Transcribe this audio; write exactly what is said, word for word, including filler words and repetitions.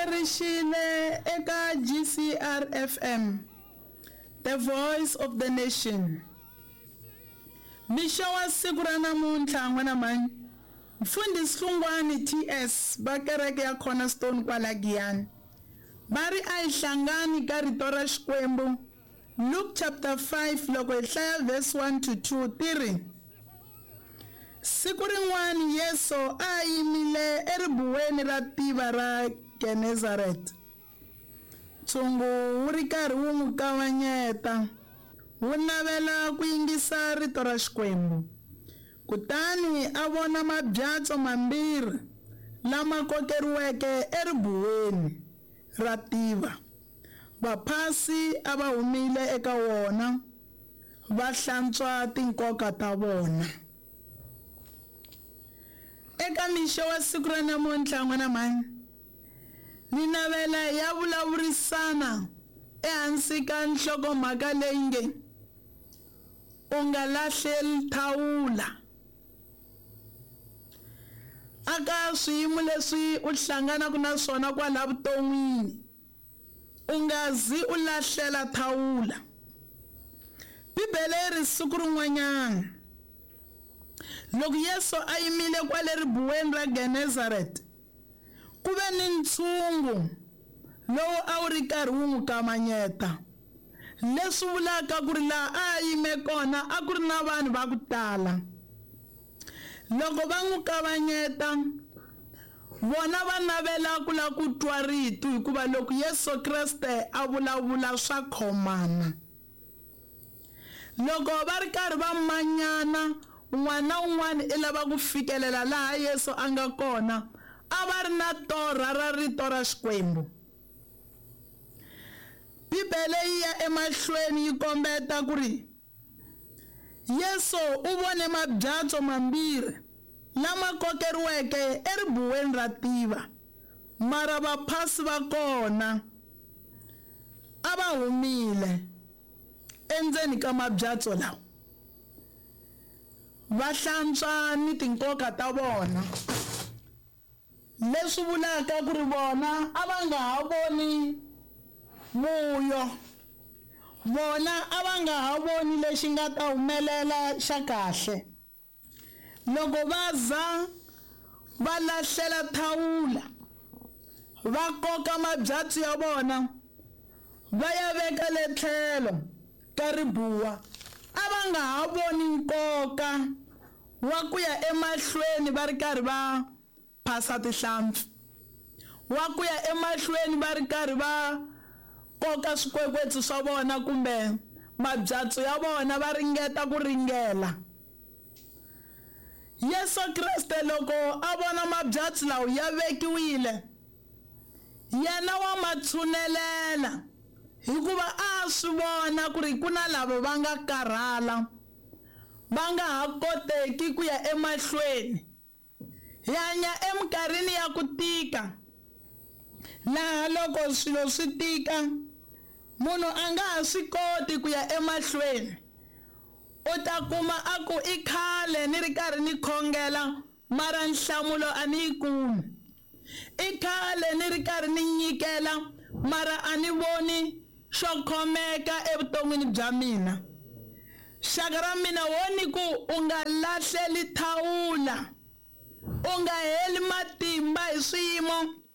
Rishile eka G C R F M, the voice of the nation. Mishawa siku ra namuntlha n'wana mani. Mfundisi Hlungwane T S ba kereke ya Cornerstone kwala Giyani. Bari a ihlangani ka rito ra Xikwembu. Luke chapter five loko hi hlaya verse one to two tiri. Siku rin'wana Yesu a yimile eribuweni ra tiva ra Genesaret. Tshungu wu ri karhi wu n'wi kavanyeta, wu navela ku yingisa rito ra Xikwembu. Kutani a vona mabyatso mambirhi lama kokeriweke eribuweni ra tiva. Vaphasi a va humile eka wona, va hlantswa tinkoka ta vona. Eka mixo wa siku ra namuntlha n'wana mani, ni navela ya vulavurisana ehansi ka nhlokomhaka leyi nge u nga lahleli thawula. Aka swiyimo leswi u hlanganaka na swona kwala vuton'wini, u nga zi u lahlela thawula. Bibele ri siku rin'wanyana loko Yesu a yimile kwale ribuweni ra Genesaret, ku ve ni ntshungu lowu a wu ri karhi wu n'wi kamanyeta. Leswi vulaka ku ri laha a yime kona a ku ri na vanhu va ku tala. Loko va n'wi kavanyeta, vona va navela ku la ku twa rito hikuva loko Yesu Kreste a vulavula swa khomana. Loko va ri karhi va manyana, un'wana un'wana i lava ku fikelela laha Yesu a nga kona, a va ri na torha ra rito ra Xikwembu. Bibele yi ya emahlweni yi kombeta ku ri Yesu u vone mabyatso mambirhi lama kokeriweke eribuweni ra tiva, mara vaphasi va kona a va humile endzeni ka mabyatso lawa. Va hlantswa ni tinkoka ta vona, leswi vulaka ku ri vona a va nga ha voni vuyo. Vona a va nga ha voni lexi nga ta humelela xa kahle. Loko va za va lahlela thawula, va koka mabyatso ya vona, va ya veka le tlhelo ka ribuwa, a va nga ha voni nkoka wa ku ya emahlweni va ri karhi va phasa tihlampfi, wa ku ya emahlweni va ri karhi va koka swikwekwetsi swa vona kumbe mabyatso ya vona va ringeta ku ringela. Yesu Kreste loko a vona mabyatso lawa ya vekiwile, yena wa ma tshunelela hikuva a swi vona ku ri ku na lava va nga karhala, va nga ha koteki ku ya emahlweni. Hi hanya eminkarhini ya ku tika, laha loko swilo swi tika, munhu a nga ha swi koti ku ya emahlweni. U ta kuma a ku i khale ni ri karhi ni khongela mara nhlamulo a ni yi kumi. I khale ni ri karhi ni nyikela mara a ni voni xo khomeka evuton'wini bya mina. Xaka ra mina woni ku u nga lahleli thawula, u nga heli matimba hi swiyimo